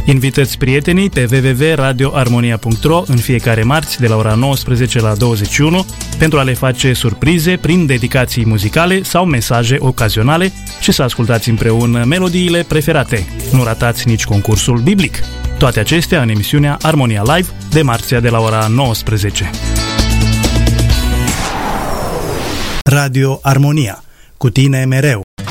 Invitați prietenii pe www.radioarmonia.ro în fiecare marți de la ora 19 la 21 pentru a le face surprize prin dedicații muzicale sau mesaje ocazionale și să ascultați împreună melodiile preferate. Nu ratați nici concursul biblic. Toate acestea în emisiunea Armonia Live de marțea de la ora 19. Radio Armonia. Cu tine mereu.